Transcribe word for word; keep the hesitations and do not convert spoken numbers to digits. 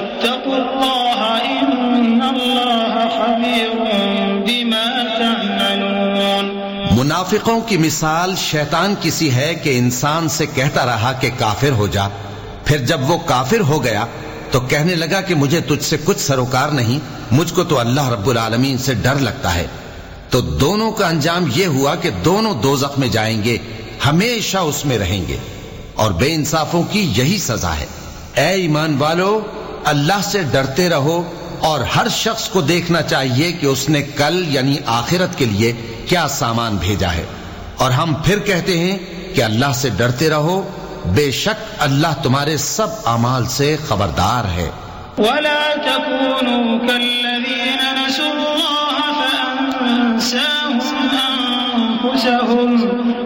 वत्तक़ुल्लाह इन्नल्लाह खबीरुम बिमा तअमलून। मुनाफिकों की मिसाल शैतान किसी है कि इंसान से कहता रहा कि काफिर हो जा, फिर जब वो काफिर हो गया तो कहने लगा कि मुझे तुझसे कुछ सरोकार नहीं, मुझको तो अल्लाह रब्बुल आलमीन से डर लगता है। तो दोनों का अंजाम यह हुआ कि दोनों दोज़ख में जाएंगे, हमेशा उसमें रहेंगे, और बेइंसाफों की यही सजा है। ऐ ईमान वालो, अल्लाह से डरते रहो और हर शख्स को देखना चाहिए कि उसने कल यानी आखिरत के लिए क्या सामान भेजा है। और हम फिर कहते हैं कि अल्लाह से डरते रहो, बेशक अल्लाह तुम्हारे सब अमाल से खबरदार है। वला तकूनू कल्लज़ीना नसुल्लाह फअन्साहुम अनफुसहुम